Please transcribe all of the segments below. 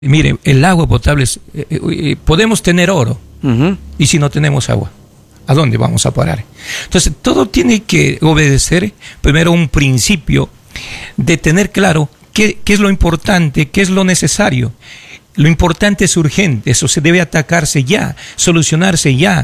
Mire, el agua potable es, podemos tener oro, y si no tenemos agua, ¿a dónde vamos a parar? Entonces, todo tiene que obedecer primero un principio de tener claro qué es lo importante, qué es lo necesario. Lo importante es urgente, eso se debe atacarse ya, solucionarse ya.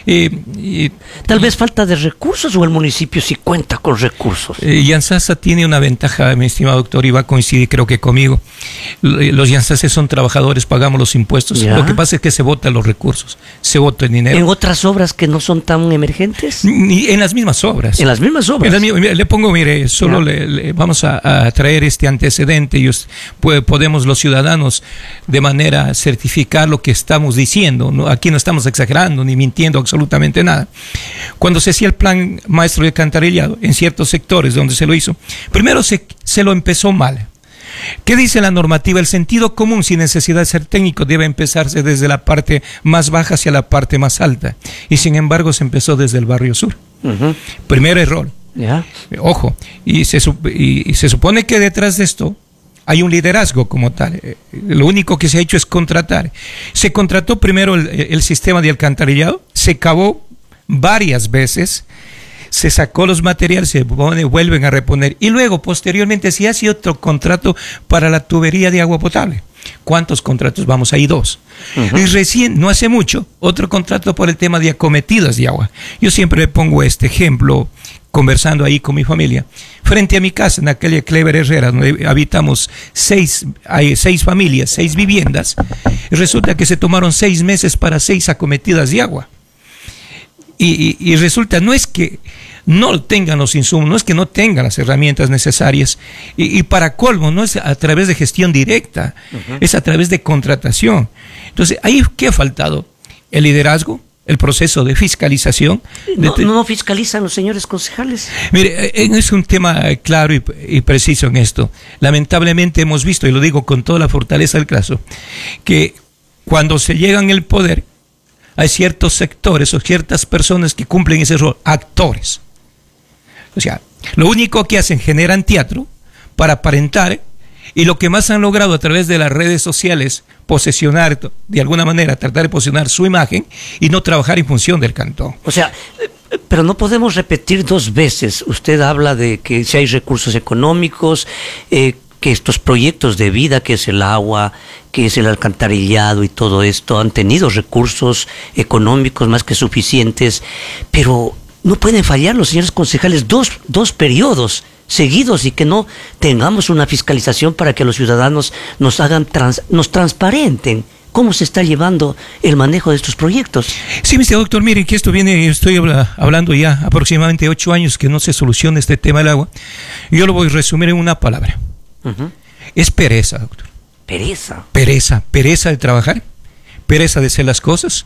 Tal vez falta de recursos, o el municipio sí cuenta con recursos. Yantzaza tiene una ventaja, mi estimado doctor, y va a coincidir creo que conmigo. Los yantzaces son trabajadores, pagamos los impuestos. ¿Ya? Lo que pasa es que se botan los recursos, se bota el dinero. ¿En otras obras que no son tan emergentes? En las mismas obras. ¿En las mismas obras? Le pongo, mire, solo le vamos a traer este antecedente, y podemos los ciudadanos de manera certificar lo que estamos diciendo, ¿no? Aquí no estamos exagerando ni mintiendo absolutamente nada. Cuando se hacía el plan maestro de alcantarillado en ciertos sectores donde se lo hizo, primero se lo empezó mal. ¿Qué dice la normativa? El sentido común, sin necesidad de ser técnico, debe empezarse desde la parte más baja hacia la parte más alta, y sin embargo se empezó desde el barrio sur. Primer error. Ojo, y se supone que detrás de esto hay un liderazgo como tal. Lo único que se ha hecho es contratar. Se contrató primero el sistema de alcantarillado, se cavó varias veces, se sacó los materiales, se vuelven a reponer, y luego posteriormente se hace otro contrato para la tubería de agua potable. ¿Cuántos contratos vamos? Hay 2. Y recién, no hace mucho, otro contrato por el tema de acometidas de agua. Yo siempre pongo este ejemplo, conversando ahí con mi familia, frente a mi casa, en la calle Clever Herrera, donde habitamos 6 familias, 6 viviendas, y resulta que se tomaron 6 meses para 6 acometidas de agua. Y resulta, no es que no tengan los insumos, no es que no tengan las herramientas necesarias, y para colmo, no es a través de gestión directa, es a través de contratación. Entonces, ¿ahí qué ha faltado? El liderazgo, el proceso de fiscalización. ¿No fiscalizan los señores concejales? Mire, es un tema claro y preciso en esto. Lamentablemente hemos visto, y lo digo con toda la fortaleza del caso, que cuando se llega en el poder, hay ciertos sectores o ciertas personas que cumplen ese rol, actores. O sea, lo único que hacen, generan teatro para aparentar, y lo que más han logrado a través de las redes sociales, posesionar, de alguna manera, tratar de posicionar su imagen y no trabajar en función del cantón. O sea, pero no podemos repetir 2 veces. Usted habla de que si hay recursos económicos, que estos proyectos de vida, que es el agua, que es el alcantarillado y todo esto, han tenido recursos económicos más que suficientes, pero no pueden fallar los señores concejales dos periodos seguidos, y que no tengamos una fiscalización para que los ciudadanos nos transparenten cómo se está llevando el manejo de estos proyectos. Sí, Mr. Doctor, miren que estoy hablando ya aproximadamente 8 años que no se soluciona este tema del agua. Yo lo voy a resumir en una palabra. Es pereza, doctor. Pereza de trabajar, pereza de hacer las cosas.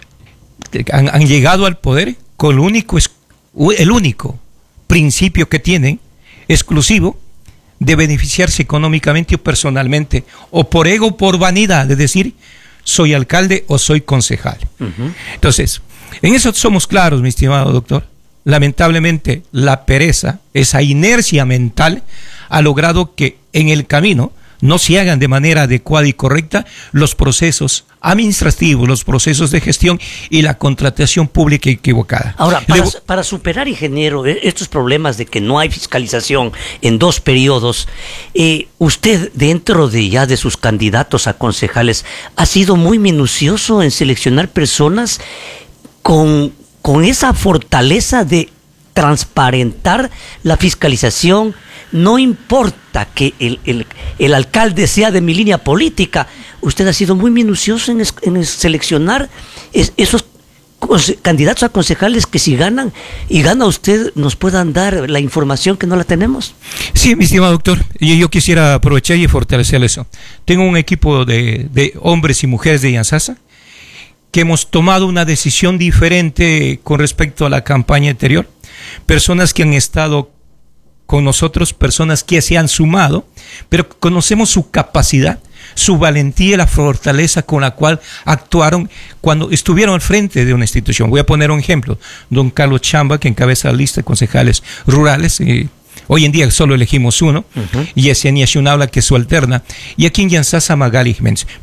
Han llegado al poder con el único principio que tienen, exclusivo, de beneficiarse económicamente o personalmente, o por ego o por vanidad, de decir, soy alcalde o soy concejal. Entonces, en eso somos claros, mi estimado doctor. Lamentablemente, la pereza, esa inercia mental, ha logrado que en el camino no se hagan de manera adecuada y correcta los procesos administrativos, los procesos de gestión y la contratación pública equivocada. Ahora, para superar, ingeniero, estos problemas de que no hay fiscalización en 2 periodos, usted, dentro de sus candidatos a concejales, ha sido muy minucioso en seleccionar personas con esa fortaleza de transparentar la fiscalización. No importa que el alcalde sea de mi línea política, usted ha sido muy minucioso en seleccionar esos candidatos a concejales que, si ganan y gana usted, nos puedan dar la información que no la tenemos. Sí, mi estimado doctor, yo quisiera aprovechar y fortalecer eso. Tengo un equipo de hombres y mujeres de Yantzaza que hemos tomado una decisión diferente con respecto a la campaña anterior. Personas que han estado con nosotros, personas que se han sumado, pero conocemos su capacidad, su valentía y la fortaleza con la cual actuaron cuando estuvieron al frente de una institución. Voy a poner un ejemplo: don Carlos Chamba, que encabeza la lista de concejales rurales, Hoy en día solo elegimos uno, y es en Yashunabla que su alterna, y aquí en Yansasa Magaligmens.